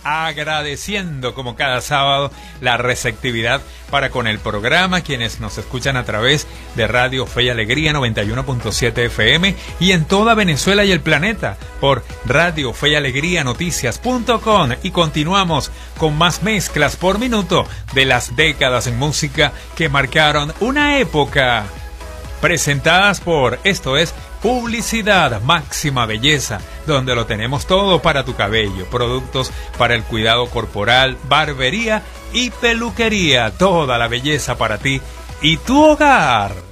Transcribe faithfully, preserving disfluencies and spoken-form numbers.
agradeciendo como cada sábado la receptividad para con el programa, quienes nos escuchan a través de Radio Fe y Alegría noventa y uno punto siete F M y en toda Venezuela y el planeta por Radio Fe y Alegría Noticias punto com. Y continuamos con más mezclas por minuto de las décadas en música que marcaron una época, presentadas por, esto es, Publicidad Máxima Belleza, donde lo tenemos todo para tu cabello, productos para el cuidado corporal, barbería y peluquería, toda la belleza para ti y tu hogar.